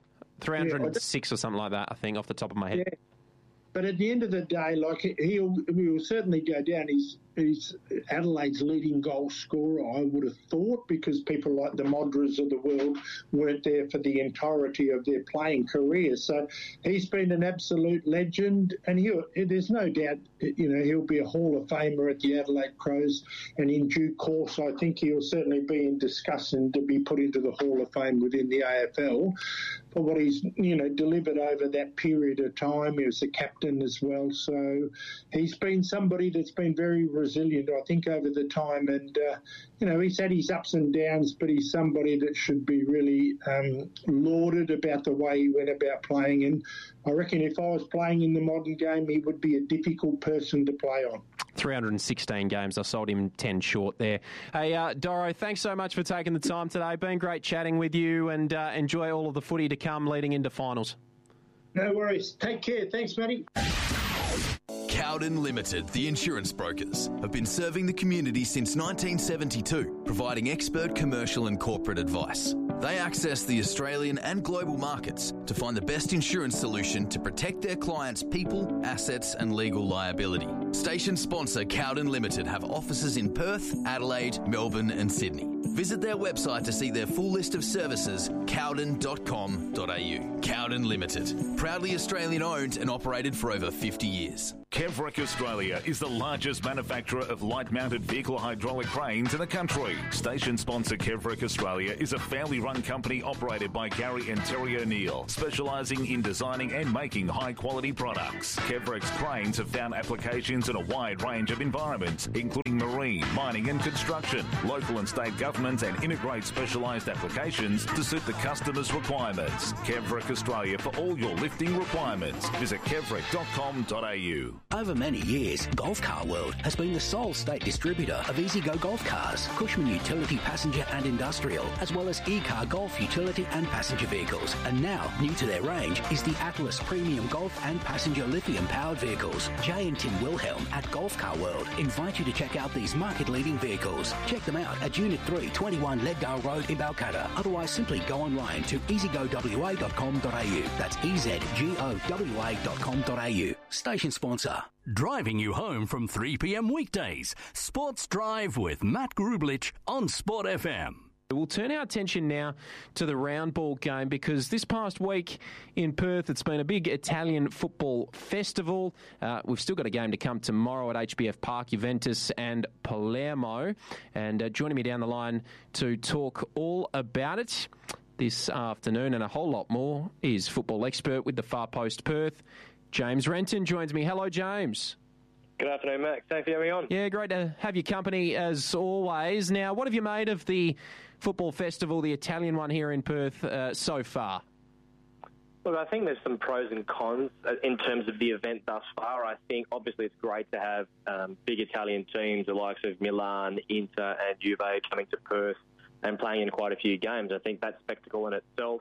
Speaker 2: 306 or something like that, I think, off the top of my head.
Speaker 11: Yeah. But at the end of the day, like he will certainly go down. He's Adelaide's leading goal scorer, I would have thought, because people like the Modras of the world weren't there for the entirety of their playing career. So he's been an absolute legend, and there's no doubt, you know, he'll be a Hall of Famer at the Adelaide Crows, and in due course, I think he'll certainly be in discussion to be put into the Hall of Fame within the AFL for what he's, you know, delivered over that period of time. He was a captain as well, so he's been somebody that's been very resilient, I think, over the time, and you know, he's had his ups and downs, but he's somebody that should be really lauded about the way he went about playing. And I reckon if I was playing in the modern game, he would be a difficult person to play on.
Speaker 2: 316 games. I sold him 10 short there. Hey, Doro, thanks so much for taking the time today. Been great chatting with you, and enjoy all of the footy to come leading into finals.
Speaker 11: No worries. Take care. Thanks, Matty.
Speaker 12: Cowden Limited, the insurance brokers, have been serving the community since 1972. providing expert commercial and corporate advice. They access the Australian and global markets to find the best insurance solution to protect their clients' people, assets and legal liability. Station sponsor Cowden Limited have offices in Perth, Adelaide, Melbourne and Sydney. Visit their website to see their full list of services, cowden.com.au. Cowden Limited, proudly Australian owned and operated for over 50 years.
Speaker 13: Kevrec Australia is the largest manufacturer of light-mounted vehicle hydraulic cranes in the country. Station sponsor Kevrec Australia is a family-run company operated by Gary and Terry O'Neill, specialising in designing and making high-quality products. Kevrec's cranes have found applications in a wide range of environments, including marine, mining and construction. Local and state governments and integrate specialised applications to suit the customer's requirements. Kevrec Australia for all your lifting requirements. Visit kevrec.com.au.
Speaker 14: Over many years, Golf Car World has been the sole state distributor of EasyGo Golf Cars, Cushman Utility Passenger and Industrial, as well as E-Car Golf Utility and Passenger Vehicles. And now, new to their range is the Atlas Premium Golf and Passenger Lithium-powered vehicles. Jay and Tim Wilhelm at Golf Car World invite you to check out these market-leading vehicles. Check them out at Unit 3, 21 Leadgale Road in Balcatta. Otherwise, simply go online to easygowa.com.au. That's easygowa.com.au. Station sponsor.
Speaker 6: Driving you home from 3 p.m. weekdays. Sports Drive with Matt Grublich on Sport FM.
Speaker 2: We'll turn our attention now to the round ball game because this past week in Perth it's been a big Italian football festival. We've still got a game to come tomorrow at HBF Park, Juventus and Palermo. And joining me down the line to talk all about it this afternoon and a whole lot more is football expert with the Far Post Perth, James Renton joins me. Hello, James.
Speaker 15: Good afternoon, Max. Thanks for having me on.
Speaker 2: Yeah, great to have your company as always. Now, what have you made of the football festival, the Italian one here in Perth, so far?
Speaker 15: Look, I think there's some pros and cons in terms of the event thus far. I think, obviously, it's great to have big Italian teams, the likes of Milan, Inter and Juve coming to Perth and playing in quite a few games. I think that spectacle in itself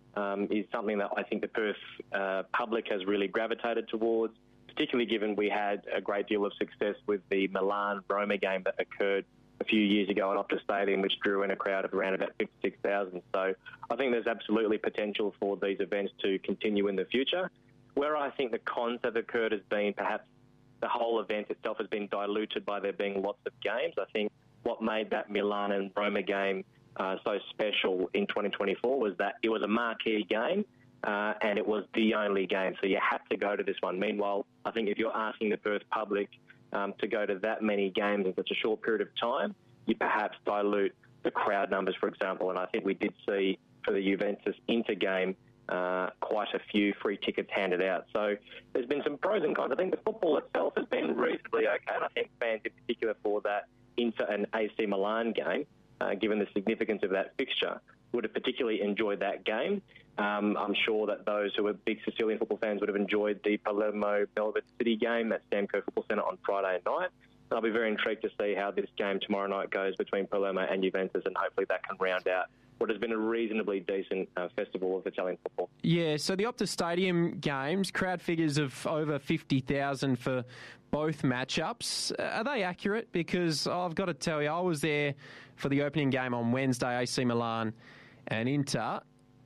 Speaker 15: is something that I think the Perth public has really gravitated towards, particularly given we had a great deal of success with the Milan-Roma game that occurred a few years ago at Optus Stadium, which drew in a crowd of around about 56,000. So I think there's absolutely potential for these events to continue in the future. Where I think the cons have occurred has been perhaps the whole event itself has been diluted by there being lots of games. I think what made that Milan and Roma game so special in 2024 was that it was a marquee game and it was the only game, so you had to go to this one. Meanwhile, I think if you're asking the Perth public to go to that many games in such a short period of time, you perhaps dilute the crowd numbers, for example, and I think we did see for the Juventus Inter game quite a few free tickets handed out. So there's been some pros and cons. I think the football itself has been reasonably okay, and I think fans in particular for that Inter and AC Milan game, given the significance of that fixture, would have particularly enjoyed that game. I'm sure that those who are big Sicilian football fans would have enjoyed the Palermo-Melbourne City game at Stamco Football Centre on Friday night. And I'll be very intrigued to see how this game tomorrow night goes between Palermo and Juventus, and hopefully that can round out what has been a reasonably decent festival of Italian football. Yeah,
Speaker 2: so the Optus Stadium games, crowd figures of over 50,000 for both matchups. Are they accurate? Because I've got to tell you, I was there for the opening game on Wednesday, AC Milan and Inter.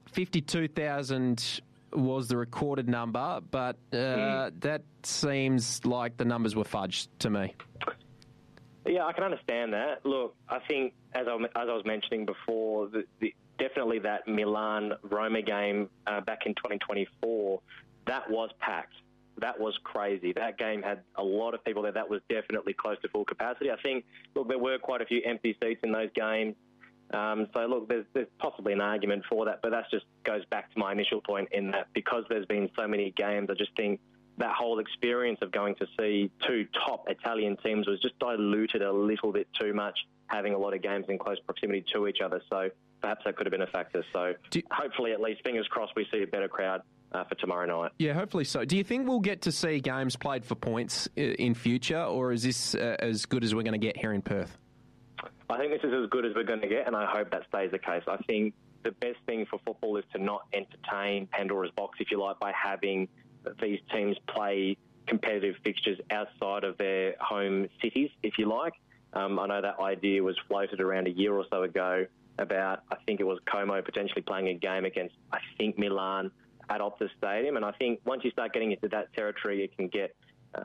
Speaker 2: 52,000 was the recorded number, but that seems like the numbers were fudged to me.
Speaker 15: Yeah, I can understand that. Look, I think, as I was mentioning before, definitely that Milan-Roma game back in 2024, that was packed. That was crazy. That game had a lot of people there. That was definitely close to full capacity. I think, look, there were quite a few empty seats in those games. So, look, there's possibly an argument for that, but that just goes back to my initial point in that because there's been so many games, I just think that whole experience of going to see two top Italian teams was just diluted a little bit too much, having a lot of games in close proximity to each other. So perhaps that could have been a factor. So hopefully, at least, fingers crossed, we see a better crowd for tomorrow night.
Speaker 2: Yeah, hopefully so. Do you think we'll get to see games played for points in future, or is this as good as we're going to get here in Perth?
Speaker 15: I think this is as good as we're going to get, and I hope that stays the case. I think the best thing for football is to not entertain Pandora's box, if you like, by having these teams play competitive fixtures outside of their home cities, if you like. I know that idea was floated around a year or so ago about, I think it was Como potentially playing a game against, I think, Milan at Optus Stadium. And I think once you start getting into that territory, it can get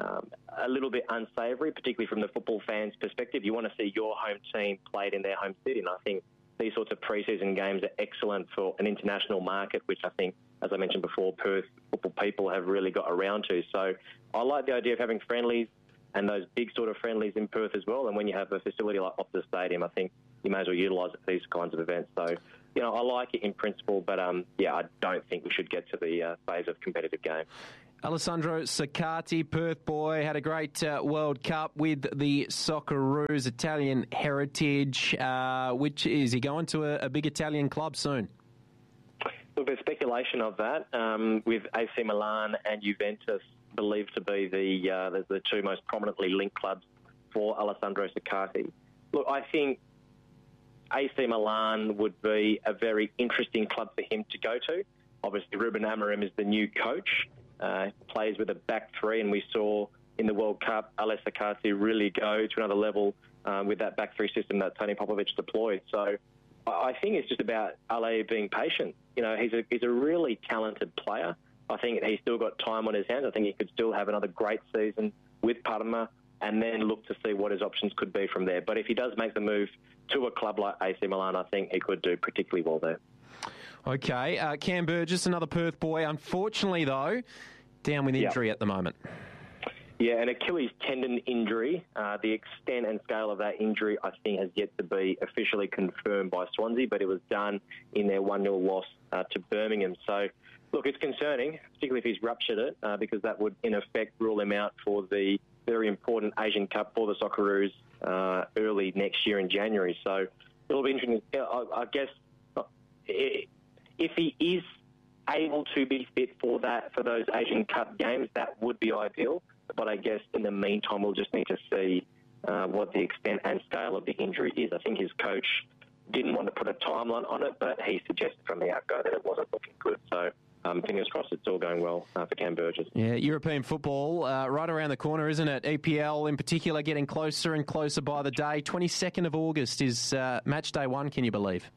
Speaker 15: a little bit unsavoury, particularly from the football fans' perspective. You want to see your home team played in their home city, and I think these sorts of pre-season games are excellent for an international market, which I think, as I mentioned before, Perth football people have really got around to. So I like the idea of having friendlies and those big sort of friendlies in Perth as well. And when you have a facility like Optus Stadium, I think you may as well utilise it for these kinds of events. So, you know, I like it in principle, but, yeah, I don't think we should get to the phase of competitive game.
Speaker 2: Alessandro Saccati, Perth boy, had a great World Cup with the Socceroos, Italian heritage. Which is he going to a big Italian club soon?
Speaker 15: Look, there's speculation of that with AC Milan and Juventus believed to be the two most prominently linked clubs for Alessandro Saccati. Look, I think AC Milan would be a very interesting club for him to go to. Obviously, Ruben Amorim is the new coach. Plays with a back three, and we saw in the World Cup Ale Saccati really go to another level with that back three system that Tony Popovic deployed. So I think it's just about Ale being patient. You know, he's a really talented player. I think he's still got time on his hands. I think he could still have another great season with Parma and then look to see what his options could be from there. But if he does make the move to a club like AC Milan, I think he could do particularly well there.
Speaker 2: Okay, Cam Burgess, another Perth boy. Unfortunately, though, down with injury at the moment.
Speaker 15: Yeah, an Achilles tendon injury. The extent and scale of that injury, I think, has yet to be officially confirmed by Swansea, but it was done in their 1-0 loss to Birmingham. So, look, it's concerning, particularly if he's ruptured it, because that would, in effect, rule him out for the very important Asian Cup for the Socceroos early next year in January. So it'll be interesting. I guess if he is able to be fit for those Asian Cup games, that would be ideal. But I guess in the meantime, we'll just need to see what the extent and scale of the injury is. I think his coach didn't want to put a timeline on it, but he suggested from the outgo that it wasn't looking good. So fingers crossed it's all going well for Cam Burgess.
Speaker 2: Yeah, European football right around the corner, isn't it? EPL in particular getting closer and closer by the day. 22nd of August is match day 1, can you believe?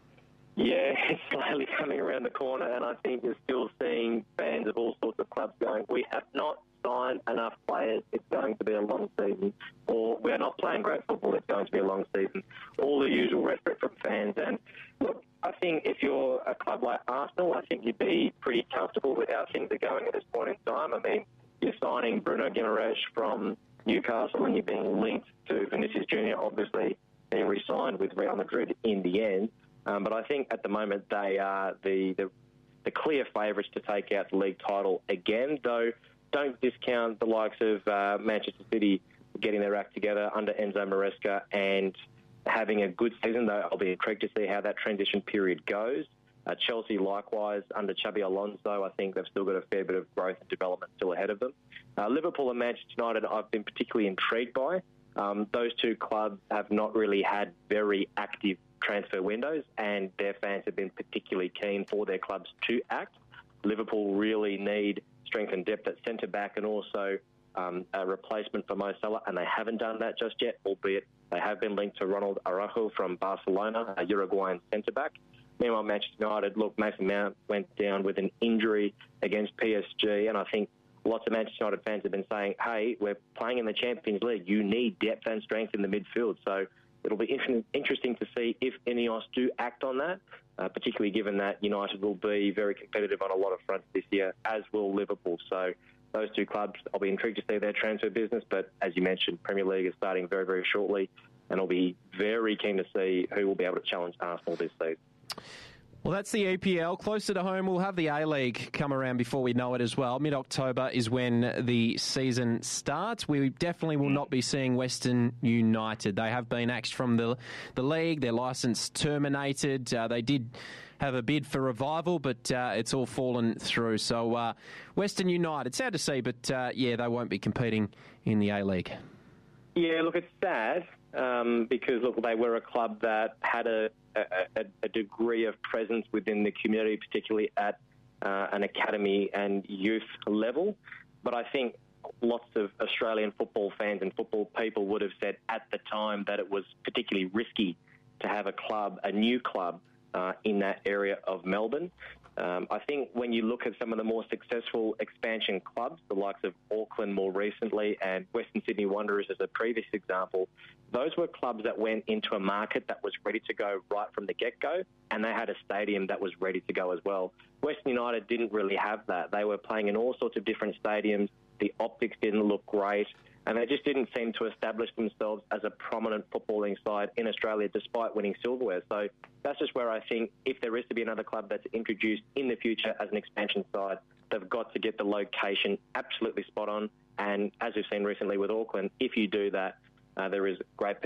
Speaker 15: Yeah, it's slowly coming around the corner, and I think you're still seeing fans of all sorts of clubs going, we have not signed enough players, it's going to be a long season, or we're not playing great football, it's going to be a long season. All the usual rhetoric from fans. And look, I think if you're a club like Arsenal, I think you'd be pretty comfortable with how things are going at this point in time. I mean, you're signing Bruno Guimaraes from Newcastle and you're being linked to Vinicius Junior, obviously being re-signed with Real Madrid in the end. But I think at the moment they are the clear favourites to take out the league title again, though don't discount the likes of Manchester City getting their act together under Enzo Maresca and having a good season, though I'll be intrigued to see how that transition period goes. Chelsea, likewise, under Xabi Alonso, I think they've still got a fair bit of growth and development still ahead of them. Liverpool and Manchester United I've been particularly intrigued by. Those two clubs have not really had very active transfer windows, and their fans have been particularly keen for their clubs to act. Liverpool really need strength and depth at centre-back and also a replacement for Mo Salah, and they haven't done that just yet, albeit they have been linked to Ronald Araujo from Barcelona, a Uruguayan centre-back. Meanwhile, Manchester United, look, Mason Mount went down with an injury against PSG, and I think lots of Manchester United fans have been saying, hey, we're playing in the Champions League. You need depth and strength in the midfield. So it'll be interesting to see if Ineos do act on that, particularly given that United will be very competitive on a lot of fronts this year, as will Liverpool. So those two clubs, I'll be intrigued to see their transfer business. But as you mentioned, Premier League is starting very, very shortly, and I'll be very keen to see who will be able to challenge Arsenal this season.
Speaker 2: Well, that's the EPL. Closer to home, we'll have the A-League come around before we know it as well. Mid-October is when the season starts. We definitely will not be seeing Western United. They have been axed from the league, their licence terminated. They did have a bid for revival, but it's all fallen through. So Western United, sad to see, but yeah, they won't be competing in the A-League.
Speaker 15: Yeah, look, it's sad because, look, they were a club that had a degree of presence within the community, particularly at an academy and youth level. But I think lots of Australian football fans and football people would have said at the time that it was particularly risky to have a new club in that area of Melbourne. I think when you look at some of the more successful expansion clubs, the likes of Auckland more recently and Western Sydney Wanderers as a previous example, those were clubs that went into a market that was ready to go right from the get-go, and they had a stadium that was ready to go as well. Western United didn't really have that. They were playing in all sorts of different stadiums. The optics didn't look great, and they just didn't seem to establish themselves as a prominent footballing side in Australia despite winning silverware. So that's just where I think if there is to be another club that's introduced in the future as an expansion side, they've got to get the location absolutely spot on. And as we've seen recently with Auckland, if you do that, there is great